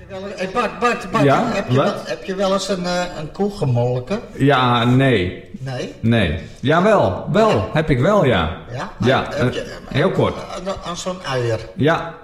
Hey Bart, Ja, heb je wel eens een koe gemolken? Ja, nee. Nee? Jawel, heb ik wel, ja. Ja? Ja, Heb je, heel kort. Aan zo'n uier? Ja,